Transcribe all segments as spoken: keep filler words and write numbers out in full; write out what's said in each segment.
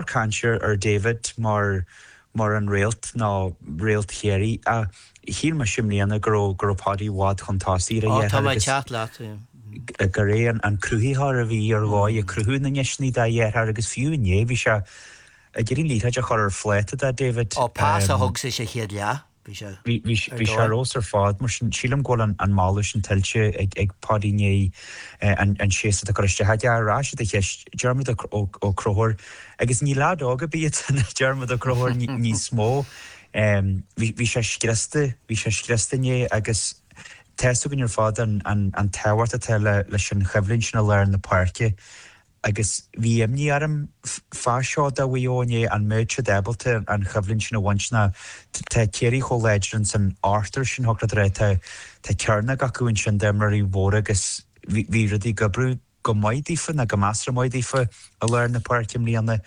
cancer or David mar mar an réalt ná réalt chéirí a hí mar simlíanana gro gro padí wad chantásí a é. Tá mai chat leat. Go ré an cruúthíthar a bhí ar gáid a cruú na neisní dá dhéar agus fiúné bhí se a ggéirí lítheid a chur ar fléite a David. Ó pás a thug sé sé chéad le. Bhí se rós ar fád mar sin sílam ghil an mála sin tiltte ag padíné an séasta a chuiste heide arráise a cheist dearmad ó crothir agus ní lá ága bíad dearmad a crothir ní smó. Bhí sé scresta bhí sé screstané agus teú gan ar fád an tehhart a teile leis an cheflinn sin a leir na parke agus bhí imní arm fáseo a bhíóné an méid se debalte an cheflinn sin a bhaintna te céirí choléidir san átar sin thugla ré te cearna gacuinn sin demraí mhór agus bhí rudí gobrú go maidífa na go meastra maidífa a leir na parkim líanana.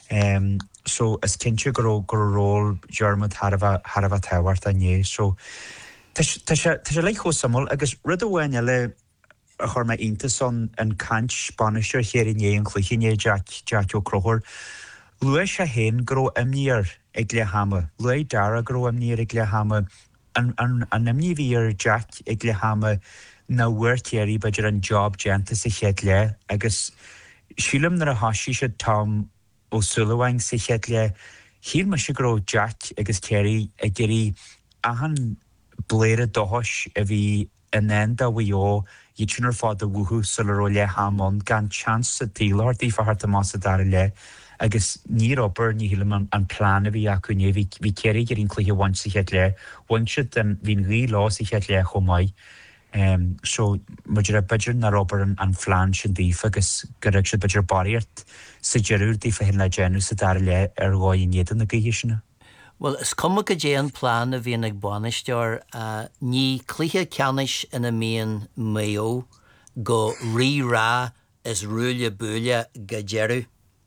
So is cinse go gur ról dearmad Harbh tehhart a né. So Tá sé le cho samol agus rud bhhain eile a chur me ionta son an cant Spáiseir chéirné an chluchinné Jack ó Crothir. Luaid sé héin gro imníar ag le hama. Luaid dara gro imníar ag le hama. An imní bhí ar Jack ag le hama na bhuair chéirí beidir an job genta sa chéad le agus sílam nar a hasí se tám ó sulhaing sa chéad le. Hír me se gro Jack agus céirí a géirí ahan bléire dohos a bhí in enda bhío díisinar fád a bhuthú sularó le hamon gan chans a tílar tí fahart a más a dar le agus ní obair ní hilam an plán a bhí acuné bhí céirí gur on clúthe bhaint sa chéad le bhaintse den bhín rí lá sa chéad le chomáid. So muidir a beidir na obair an phláán sin dífa agus goraigh se beidir baríart sa dearúr dífa hin le genú sa dar le ar gáid inéad na gahiisina. Well, is cuma go dé an plán a bhíon ag buanisteir ní cluiche ceannis ina míon méo go rí-rá is rúile búile go dearú.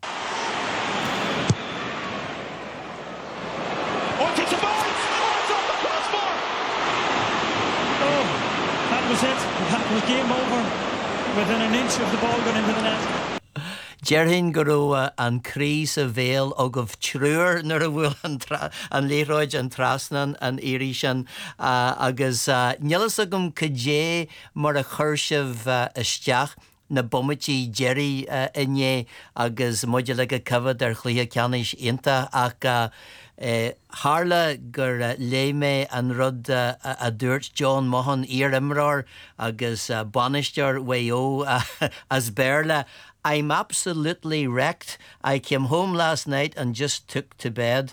That was it. That was game over within an inch of the ball going into the net. Gerhin go an crís a bhéal ó go trúr nar a bhfuil an léróid an trasnan an éiri sin agus nelas a gom codé mar a chuirseh isteach na bommatí Jerry inné agus muide le go covered ar chluthe ceannis inta ach Harla gur léime an rud a dúirt John Mohan ír imráir agus banisteir wéo as Berla. I'm absolutely wrecked. I came home last night and just took to bed.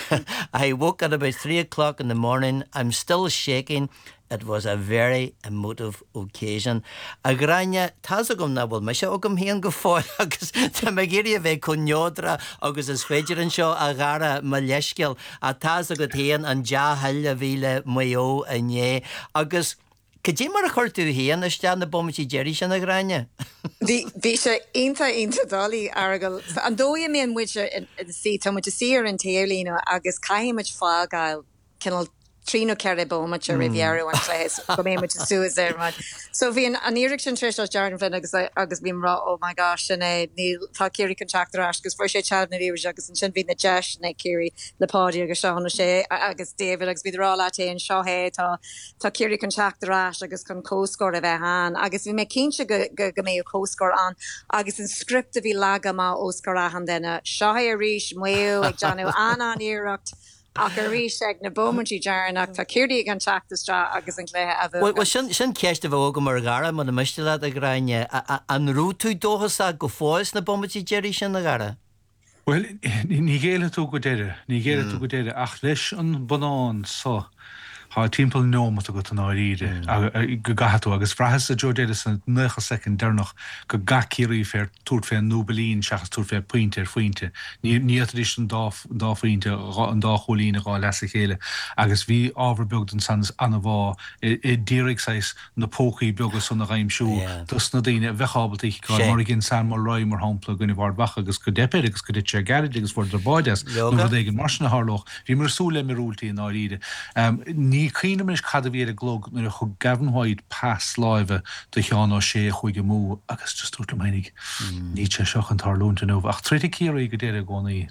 I woke at about three o'clock in the morning. I'm still shaking. It was a very emotive occasion. A graine tas agam na bhfuil me se agam híon go fáil agus tá me géirí a bheith cóneodra agus is féidir an seo a gara me leisceil a tas agad héan an deá heile bhíle méo a né agus Cé mar a chuirtú híon iste na bommatí Jerry sin na graine? Bhí sé inta inta dalí argal. An dói mé muide in sí tá muide sír an téirlína agus caiimiid fágáil cinnal tríno ceir bommat a riviero an chléis go mé muide suas ar man. So bhí an íric sin tris Jarn Flynn agus agus bhím rá oh my gosh sin é ní tá céirí contractor agus fuair sé tead na ríir agus an sin bhí na deis na céirí lepádi agus seánna sé agus David agus bhí rá lá té an seohé tá tá céirí contractor agus chun cóscóir a bheith an agus bhí mé cinse go go mé cóscóir an agus an script a bhí laga má óscar ahan denna seohé a ríis muú ag Johnú an an íirecht ach a rís ag na bommatí dearnach tá céirí an teachtasrá agus an cléthe a bheith. Well, sin sin ceist a bh go mar gara man na muisteile a graine an rú tú dóchas a go fáis na bommatí Jerry sin na gara? Well, ní géile tú go déire, ní géile tú go déire ach leis an banán so há timppel nómat a go an áíide go gahatú agus frahas a Jo déidir san nucha second dernach go gacíí fér túr fé Nobelín seachas túr fé pointe ar fointe. Ní níéis an dáfointe an dácholína gá leis a chéile agus bhí ábhar an sans anna bhá i ddírig seis na pócaí begus san na raimsú dus na daine bheitchabaltaí gá mar ginn san mar roi mar hapla gunna bhar bach agus go depéir agus go ditse garid agus bhór báides nó igen mar na hálóch bhí mar súla marúltaí an áíide. Ní cíine is cad a bhíad a glog nuair a chu gabanhaid pás láimhe do cheán á sé chuige mú agus just úta mainig ní sé seach an tarlúnta nómh ach tríte cíirí go déir a gcónaí